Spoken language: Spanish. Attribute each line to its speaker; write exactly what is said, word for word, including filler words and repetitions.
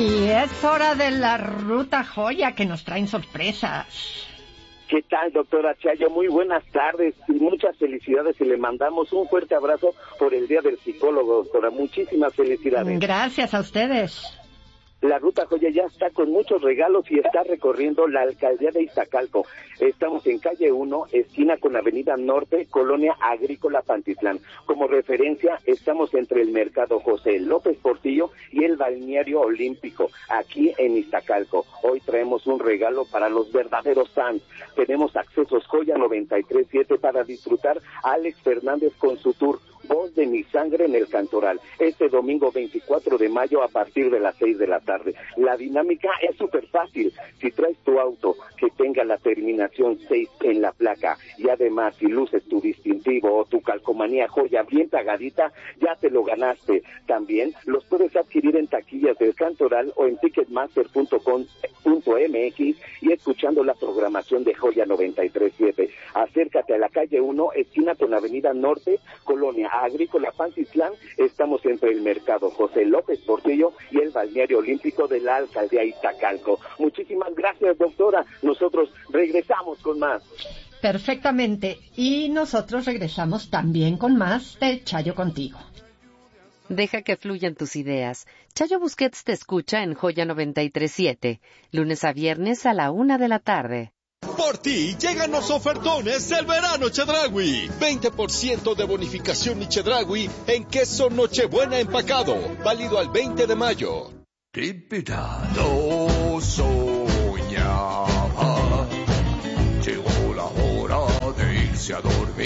Speaker 1: Y es hora de la Ruta Joya, que nos traen sorpresas.
Speaker 2: ¿Qué tal, doctora Chayo? Muy buenas tardes y muchas felicidades, y le mandamos un fuerte abrazo por el Día del Psicólogo, doctora. Muchísimas felicidades.
Speaker 1: Gracias a ustedes.
Speaker 2: La Ruta Joya ya está con muchos regalos y está recorriendo la alcaldía de Iztacalco. Estamos en calle uno, esquina con avenida Norte, Colonia Agrícola Pantitlán. Como referencia, estamos entre el Mercado José López Portillo y el Balneario Olímpico, aquí en Iztacalco. Hoy traemos un regalo para los verdaderos fans. Tenemos accesos Joya noventa y tres punto siete para disfrutar a Alex Fernández con su tour Voz de mi sangre en el Cantoral, este domingo veinticuatro de mayo a partir de las seis de la tarde. La dinámica es súper fácil. Si traes tu auto que tenga la terminación seis en la placa y además si luces tu distintivo o tu calcomanía Joya bien pegadita, ya te lo ganaste. También los puedes adquirir en taquillas del Cantoral o en ticketmaster punto com punto m x y escuchando la programación de Joya noventa y tres punto siete. Acércate a la calle uno, esquina con avenida Norte, Colonia Agrícola Pantitlán. Estamos entre el Mercado José López Portillo y el Balneario Olímpico de la alcaldía Iztacalco. Muchísimas gracias, doctora. Nosotros regresamos con más.
Speaker 1: Perfectamente. Y nosotros regresamos también con más de Chayo Contigo.
Speaker 3: Deja que fluyan tus ideas. Chayo Busquets te escucha en Joya noventa y tres punto siete, lunes a viernes a la una de la tarde.
Speaker 4: Por ti llegan los ofertones del verano Chedraui. veinte por ciento de bonificación y Chedraui en queso Nochebuena empacado. Válido al veinte de mayo.
Speaker 5: No soñaba. Llegó la hora de irse a dormir.